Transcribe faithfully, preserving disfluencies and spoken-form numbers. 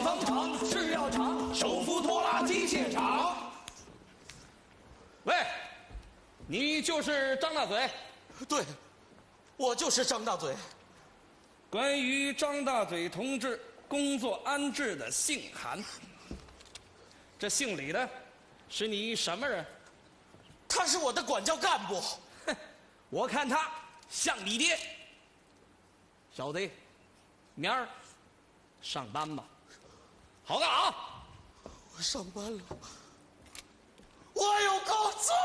方厂、制药厂、手扶拖拉机械厂。喂，你就是张大嘴？ 对，我就是张大嘴。 关于张大嘴同志工作安置的信函，这信里的是你什么人？ 他是我的管教干部。 哼，我看他像你爹。小子，明儿上班吧，好干啊！ 我上班了，我有工作。